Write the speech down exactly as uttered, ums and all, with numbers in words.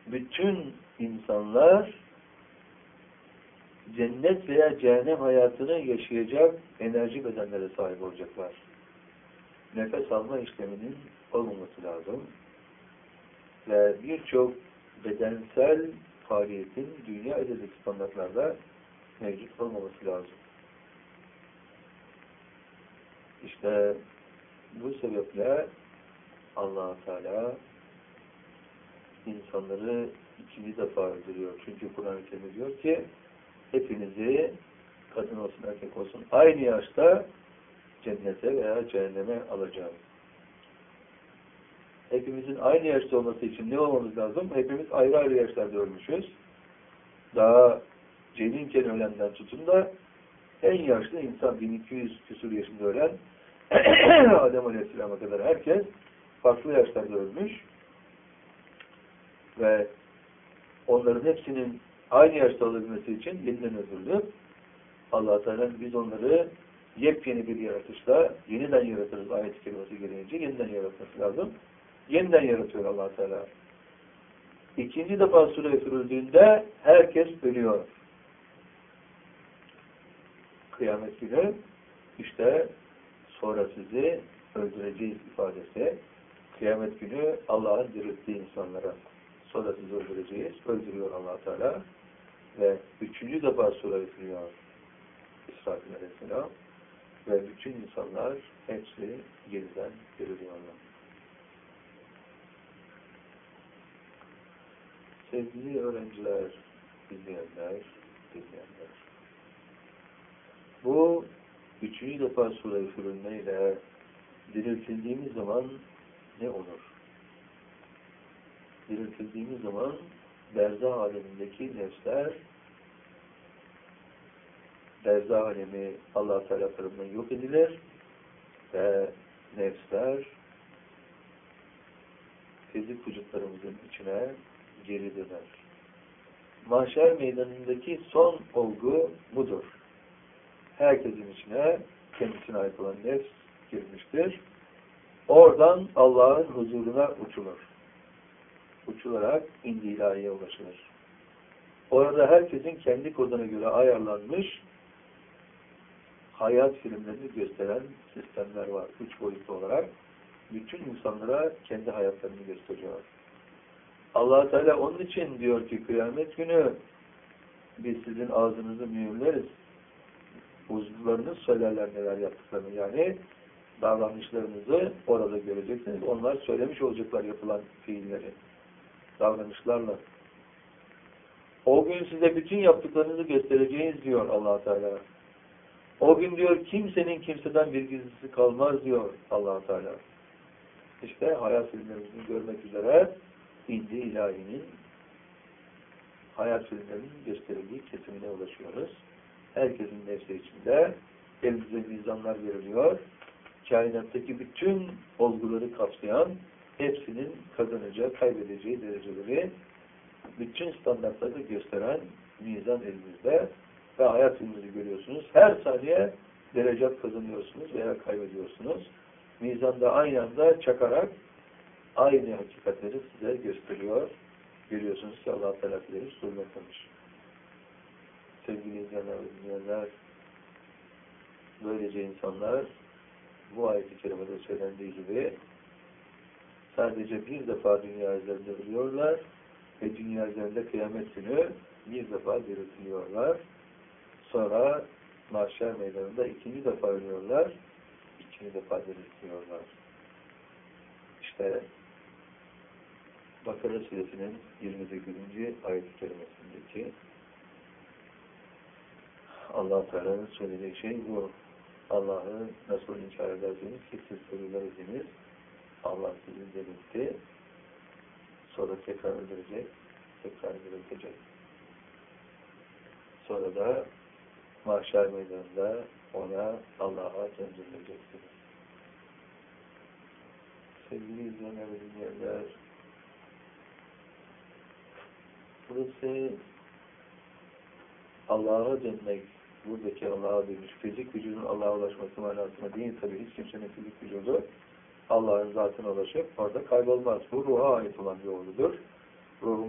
bütün insanlar cennet veya cehennem hayatını yaşayacak enerji bedenlere sahip olacaklar. Nefes alma işleminin olmaması lazım. Ve birçok bedensel faaliyetin dünya üzerindeki standartlarda mevcut olmaması lazım. İşte bu sebeple Allah-u Teala insanları ikinci defa öldürüyor. Çünkü Kur'an-ı Kerim diyor ki hepinizi kadın olsun erkek olsun aynı yaşta cennete veya cehenneme alacağım. Hepimizin aynı yaşta olması için ne olmamız lazım? Hepimiz ayrı ayrı yaşlarda ölmüşüz. Daha ceninken ölenden tutun da en yaşlı insan bin iki yüz küsur yaşında ölen Adem Aleyhisselam'a kadar herkes farklı yaşlarda ölmüş ve onların hepsinin aynı yaşta olabilmesi için yeniden öldürülüp Allah-u Teala biz onları yepyeni bir yaratışla yeniden yaratırız ayet-i kerimesi gelince yeniden yaratması lazım. Yeniden yaratıyor Allah-u Teala. İkinci defa sure üfürüldüğünde herkes ölüyor. Kıyamet günü işte sonra sizi öldüreceğiz ifadesi. Kıyamet günü Allah'ın dirilttiği insanlara sonra sizi öldüreceğiz. Öldürüyor Allah-u Teala. Ve üçüncü defa sure üfürüyor İsrafil Aleyhisselam. Ve bütün insanlar hepsi yeniden diriliyorlar. Sevgili öğrenciler, izleyenler, dinleyenler. Bu üçüncü defa sure üfürülmeyle diriltildiğimiz zaman ne olur? Diriltildiğimiz zaman berzah alemindeki nefsler berzah alemi Allah-u Teala tarafından yok edilir ve nefsler fizik vücutlarımızın içine geri döner. Mahşer meydanındaki son olgu budur. Herkesin içine kendisine ait olan nefs girmiştir. Oradan Allah'ın huzuruna uçulur. Uçularak indi ilahiye ulaşılır. Orada herkesin kendi koduna göre ayarlanmış hayat filmlerini gösteren sistemler var. Üç boyutlu olarak. Bütün insanlara kendi hayatlarını gösteriyor. Allah Teala onun için diyor ki kıyamet günü biz sizin ağzınızı mühürleriz. Uzuvlarınız söylerler neler yaptıklarını. Yani davranışlarınızı orada göreceksiniz. Onlar söylemiş olacaklar yapılan fiilleri. Davranışlarla. O gün size bütün yaptıklarınızı göstereceğiz diyor Allah Teala. O gün diyor kimsenin kimseden bir gizlisi kalmaz diyor Allah Teala. İşte hayat filmlerini görmek üzere indi ilahinin hayat filmlerinin gösterildiği kesimine ulaşıyoruz. Herkesin nefsi içinde elimize mizanlar veriliyor. Kainattaki bütün olguları kapsayan hepsinin kazanacağı, kaybedeceği dereceleri bütün standartları gösteren mizan elimizde ve hayat filmimizi görüyorsunuz. Her saniye derecat kazanıyorsunuz veya kaybediyorsunuz. Mizanda aynı anda çakarak aynı hakikatleri size gösteriyor. Görüyorsunuz ki Allah-u Teala sizleri sormaktamış. Sevgili izleyenler ve dinleyenler, böylece insanlar bu ayet-i kerimede söylendiği gibi sadece bir defa dünya üzerinde ölüyorlar ve dünya üzerinde kıyamet günü bir defa diriltiliyorlar. Sonra mahşer meydanında ikinci defa ölüyorlar, ikinci defa diriltiliyorlar. İşte Bakara suresinin yirmi sekizinci ayet-i kerimesindeki Allah-u Teala'nın söylediği şey bu. Allah'ı nasıl inkar ederseniz ki siz sorular ediniz. Allah sizi diriltti. Sonra tekrar öldürecek. Tekrar diriltecek. Sonra da mahşer meydanında ona Allah'a döndürüleceksiniz. Sevgili izleyenler ve dinleyenler, burası Allah'a dönmek, buradaki Allah'a dönüş, fizik vücudun Allah'a ulaşması manasına değil tabi hiç kimsenin fizik vücudu Allah'ın zatına ulaşıp orada kaybolmaz. Bu ruha ait olan bir olgudur. Ruhun